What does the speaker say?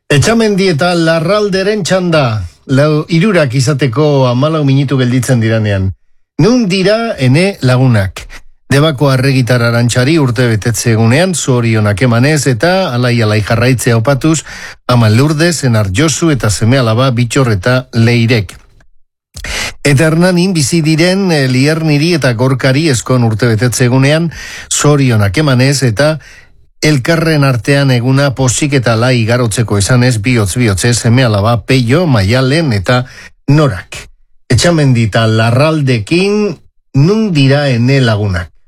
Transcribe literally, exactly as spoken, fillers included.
Etxamendi eta Larralderen txanda, lau irurak izateko hamalau minutu gelditzen diranean. Nun dira ene lagunak. Debako Arregitar Arantxari urte betetze egunean, zorionak emanez eta alai-alai jarraitzea opatuz, ama Lourdes, Enar Josu eta seme alaba Bitxor eta Leirek. Eta Hernanin bizi diren Lierniri eta Gorkari eskon urte betetze egunean, zorionak emanez eta elkarren artean eguna posik eta lai garotzeko esanez bihotz-bihotze seme alaba Peio, Maialen eta Norak. Etxamendi eta Larraldekin nun dira ene lagunak.